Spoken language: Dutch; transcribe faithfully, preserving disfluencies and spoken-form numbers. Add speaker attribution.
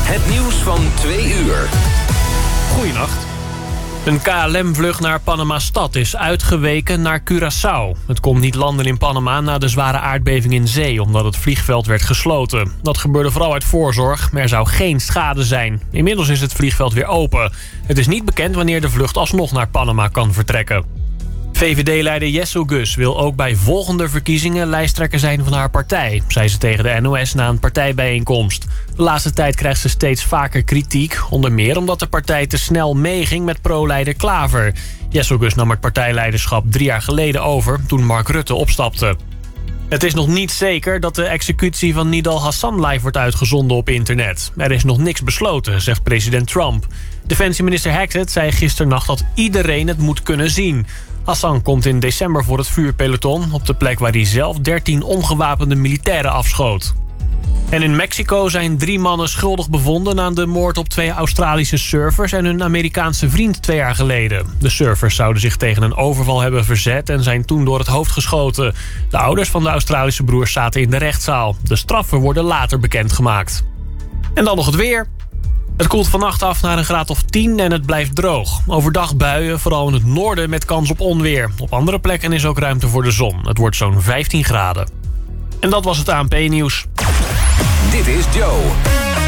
Speaker 1: Het nieuws van twee uur.
Speaker 2: Goeienacht. Een K L M-vlucht naar Panama-stad is uitgeweken naar Curaçao. Het kon niet landen in Panama na de zware aardbeving in zee, omdat het vliegveld werd gesloten. Dat gebeurde vooral uit voorzorg, maar er zou geen schade zijn. Inmiddels is het vliegveld weer open. Het is niet bekend wanneer de vlucht alsnog naar Panama kan vertrekken. V V D-leider Jessel Gus wil ook bij volgende verkiezingen lijsttrekker zijn van haar partij, zei ze tegen de N O S na een partijbijeenkomst. De laatste tijd krijgt ze steeds vaker kritiek, onder meer omdat de partij te snel meeging met pro-leider Klaver. Jessel Gus nam het partijleiderschap drie jaar geleden over, toen Mark Rutte opstapte. Het is nog niet zeker dat de executie van Nidal Hassan live wordt uitgezonden op internet. Er is nog niks besloten, zegt president Trump. Defensieminister Hackett zei gisternacht dat iedereen het moet kunnen zien. Hassan komt in december voor het vuurpeloton, op de plek waar hij zelf dertien ongewapende militairen afschoot. En in Mexico zijn drie mannen schuldig bevonden aan de moord op twee Australische surfers en hun Amerikaanse vriend twee jaar geleden. De surfers zouden zich tegen een overval hebben verzet en zijn toen door het hoofd geschoten. De ouders van de Australische broers zaten in de rechtszaal. De straffen worden later bekendgemaakt. En dan nog het weer. Het koelt vannacht af naar een graad of tien en het blijft droog. Overdag buien, vooral in het noorden met kans op onweer. Op andere plekken is ook ruimte voor de zon. Het wordt zo'n vijftien graden. En dat was het A N P-nieuws.
Speaker 1: Dit is Joe.